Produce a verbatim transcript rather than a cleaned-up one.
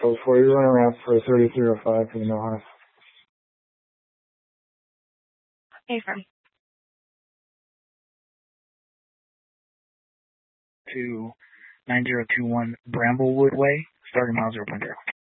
Before you run around for thirty-three oh five for the North. Hey, firm. To nine zero two one Bramblewood Way, starting mile zero point zero.